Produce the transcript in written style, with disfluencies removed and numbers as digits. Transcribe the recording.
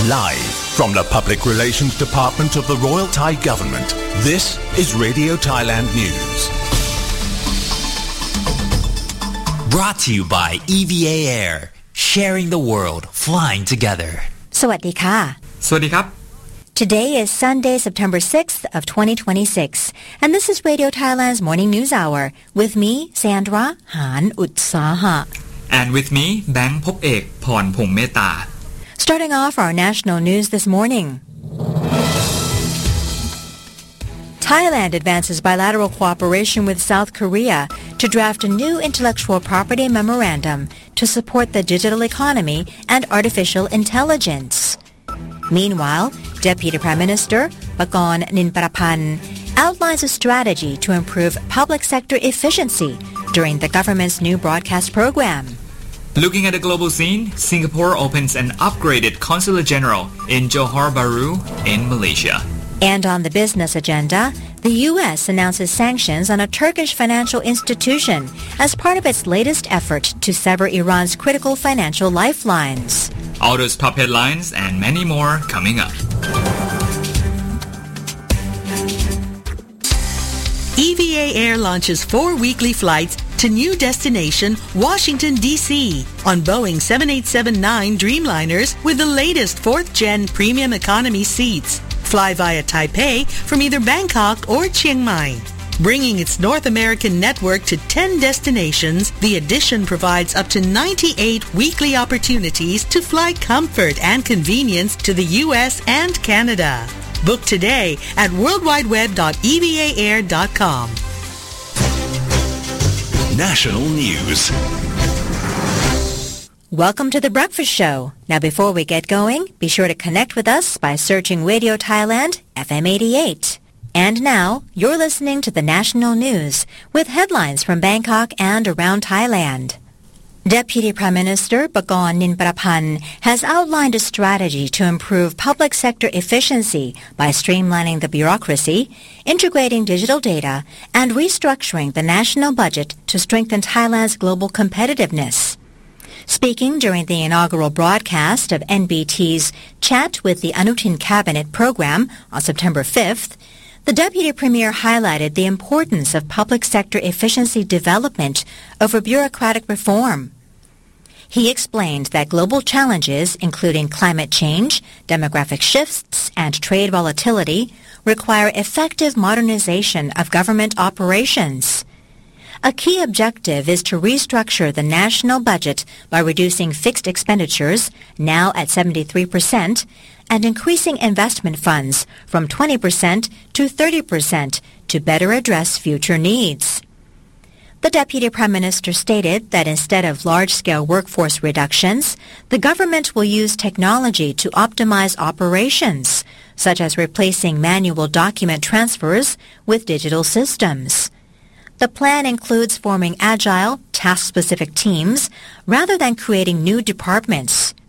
Live from the Public Relations Department of the Royal Thai Government, this is Radio Thailand News. Brought to you by EVA Air, sharing the world, flying together. สวัสดีค่ะสวัสดีครับ Today is Sunday, September 6th of 2026, and this is Radio Thailand's Morning News Hour with me, Sandra Han Utsaha. and with me แบงค์พบเอกพรพงษ์เมตตา Starting off our national news this morning. Thailand advances bilateral cooperation with South Korea to draft a new intellectual property memorandum to support the digital economy and artificial intelligence. Meanwhile, Deputy Prime Minister Pakorn Ninparapan outlines a strategy to improve public sector efficiency during the government's new broadcast program. Looking at the global scene, Singapore opens an upgraded Consulate General in Johor Bahru in Malaysia. And on the business agenda, the U.S. announces sanctions on a Turkish financial institution as part of its latest effort to sever Iran's critical financial lifelines. All those top headlines and many more coming up. EVA Air launches 4 weekly flights to new destination Washington, D.C. on Boeing 7879 Dreamliners with the latest 4th-gen premium economy seats. Fly via Taipei from either Bangkok or Chiang Mai. Bringing its North American network to 10 destinations, the addition provides up to 98 weekly opportunities to fly comfort and convenience to the U.S. and Canada. Book today at worldwideweb.evaair.com. National News. Welcome to the Breakfast Show. Now before we get going, be sure to connect with us by searching Radio Thailand FM 88. And now, you're listening to the national news with headlines from Bangkok and around Thailand. Deputy Prime Minister Pakorn Ninparapan has outlined a strategy to improve public sector efficiency by streamlining the bureaucracy, integrating digital data, and restructuring the national budget to strengthen Thailand's global competitiveness. Speaking during the inaugural broadcast of NBT's Chat with the Anutin Cabinet program on September 5th, the Deputy Premier highlighted the importance of public sector efficiency development over bureaucratic reform. He explained that global challenges, including climate change, demographic shifts, and trade volatility, require effective modernization of government operations. A key objective is to restructure the national budget by reducing fixed expenditures, now at 73%, and increasing investment funds from 20% to 30% to better address future needs. The Deputy Prime Minister stated that instead of large-scale workforce reductions, the government will use technology to optimize operations, such as replacing manual document transfers with digital systems. The plan includes forming agile, task-specific teams rather than creating new departments.